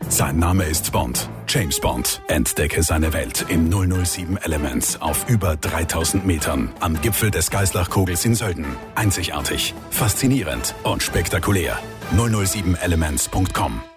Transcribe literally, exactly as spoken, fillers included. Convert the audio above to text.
Sein Name ist Bond. James Bond. Entdecke seine Welt im null null sieben Elements auf über dreitausend Metern am Gipfel des Geislachkogels in Sölden. Einzigartig, faszinierend und spektakulär. null null sieben elements punkt com